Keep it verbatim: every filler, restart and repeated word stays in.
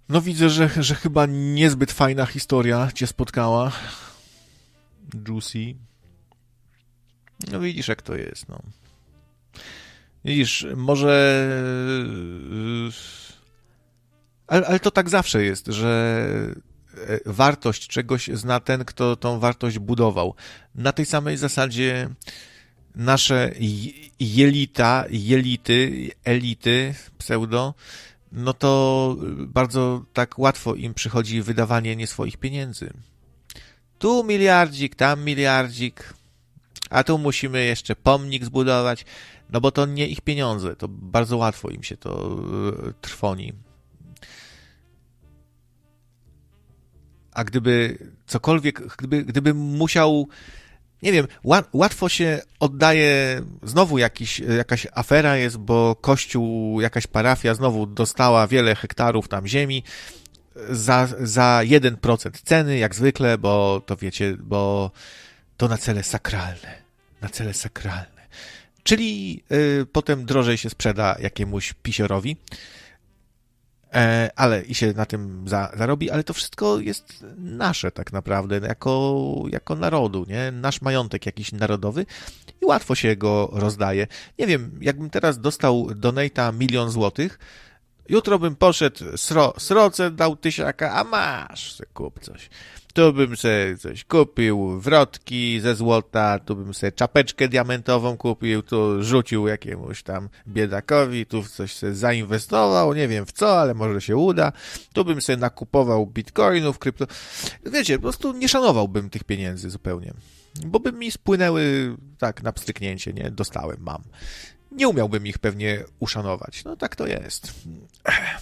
No widzę, że, że chyba niezbyt fajna historia cię spotkała. Juicy. No widzisz, jak to jest, no. Widzisz, może... Ale, ale to tak zawsze jest, że wartość czegoś zna ten, kto tą wartość budował. Na tej samej zasadzie nasze jelita, jelity, elity, pseudo, no to bardzo tak łatwo im przychodzi wydawanie nie swoich pieniędzy. Tu miliardzik, tam miliardzik, a tu musimy jeszcze pomnik zbudować, no bo to nie ich pieniądze, to bardzo łatwo im się to trwoni. A gdyby cokolwiek, gdyby, gdyby musiał, nie wiem, łatwo się oddaje, znowu jakiś, jakaś afera jest, bo kościół, jakaś parafia znowu dostała wiele hektarów tam ziemi za, za jeden procent ceny, jak zwykle, bo to wiecie, bo to na cele sakralne, na cele sakralne. Czyli y, potem drożej się sprzeda jakiemuś pisiorowi, e, ale i się na tym za, zarobi, ale to wszystko jest nasze tak naprawdę, jako, jako narodu, nie? Nasz majątek jakiś narodowy i łatwo się go rozdaje. Nie wiem, jakbym teraz dostał donate'a milion złotych, jutro bym poszedł, sro, sroce dał tysiaka, a masz, se kup coś. Tu bym sobie coś kupił, wrotki ze złota, tu bym sobie czapeczkę diamentową kupił, tu rzucił jakiemuś tam biedakowi, tu w coś sobie zainwestował, nie wiem w co, ale może się uda. Tu bym sobie nakupował bitcoinów, krypto. Wiecie, po prostu nie szanowałbym tych pieniędzy zupełnie, bo by mi spłynęły tak na pstryknięcie, nie? Dostałem, mam. Nie umiałbym ich pewnie uszanować. No tak to jest.